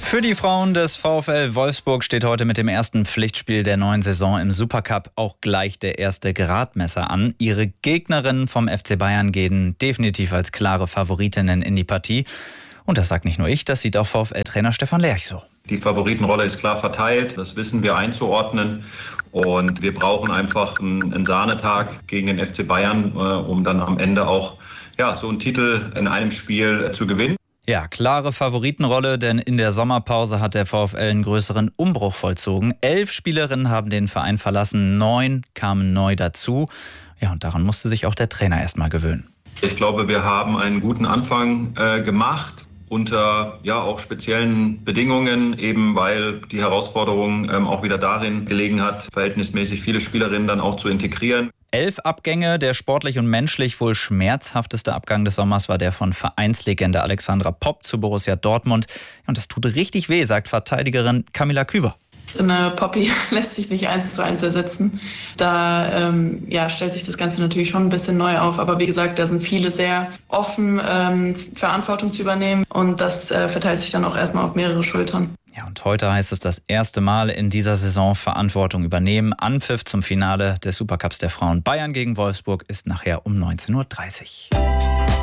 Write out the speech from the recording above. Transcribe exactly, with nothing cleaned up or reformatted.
Für die Frauen des VfL Wolfsburg steht heute mit dem ersten Pflichtspiel der neuen Saison im Supercup auch gleich der erste Gradmesser an. Ihre Gegnerinnen vom F C Bayern gehen definitiv als klare Favoritinnen in die Partie. Und das sagt nicht nur ich, das sieht auch VfL-Trainer Stefan Lerch so. Die Favoritenrolle ist klar verteilt, das wissen wir einzuordnen. Und wir brauchen einfach einen, einen Sahnetag gegen den F C Bayern, äh, um dann am Ende auch ja, so einen Titel in einem Spiel äh, zu gewinnen. Ja, klare Favoritenrolle, denn in der Sommerpause hat der VfL einen größeren Umbruch vollzogen. Elf Spielerinnen haben den Verein verlassen, neun kamen neu dazu. Ja, und daran musste sich auch der Trainer erstmal gewöhnen. Ich glaube, wir haben einen guten Anfang äh, gemacht. Unter ja auch speziellen Bedingungen, eben weil die Herausforderung ähm, auch wieder darin gelegen hat, verhältnismäßig viele Spielerinnen dann auch zu integrieren. Elf Abgänge, der sportlich und menschlich wohl schmerzhafteste Abgang des Sommers war der von Vereinslegende Alexandra Popp zu Borussia Dortmund. Und das tut richtig weh, sagt Verteidigerin Camilla Küver. Eine Poppy lässt sich nicht eins zu eins ersetzen. Da ähm, ja, stellt sich das Ganze natürlich schon ein bisschen neu auf. Aber wie gesagt, da sind viele sehr offen, ähm, Verantwortung zu übernehmen. Und das äh, verteilt sich dann auch erstmal auf mehrere Schultern. Ja, und heute heißt es das erste Mal in dieser Saison Verantwortung übernehmen. Anpfiff zum Finale des Supercups der Frauen Bayern gegen Wolfsburg ist nachher um neunzehn Uhr dreißig.